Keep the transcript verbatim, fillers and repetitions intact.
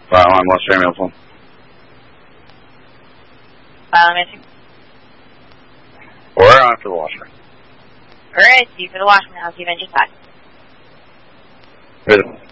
File on West Area phone. File missing. We're on for the washer. Alright, see you for the washman house. You've been just back. Good.